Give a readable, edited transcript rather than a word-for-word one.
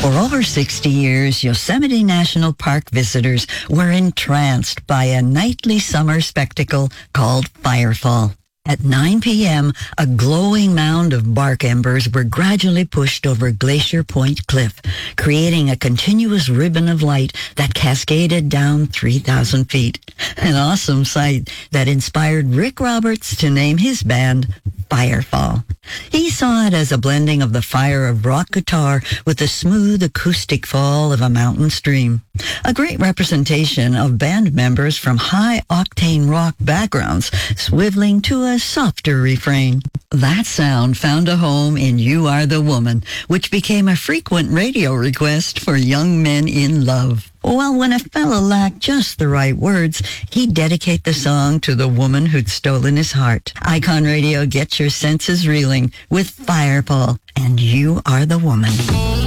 For over 60 years, Yosemite National Park visitors were entranced by a nightly summer spectacle called Firefall. At 9 p.m., a glowing mound of bark embers were gradually pushed over Glacier Point Cliff, creating a continuous ribbon of light that cascaded down 3,000 feet. An awesome sight that inspired Rick Roberts to name his band Firefall. He saw it as a blending of the fire of rock guitar with the smooth acoustic fall of a mountain stream. A great representation of band members from high-octane rock backgrounds, swiveling to a softer refrain. That sound found a home in You Are the Woman, which became a frequent radio request for young men in love. Well, when a fella lacked just the right words, he'd dedicate the song to the woman who'd stolen his heart. Icon Radio gets your senses reeling with Firefall and You Are the Woman.